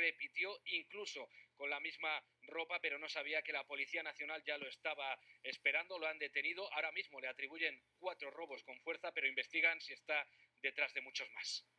repitió incluso con la misma ropa, pero no sabía que la Policía Nacional ya lo estaba esperando, lo han detenido. Ahora mismo le atribuyen 4 robos con fuerza, pero investigan si está detrás de muchos más.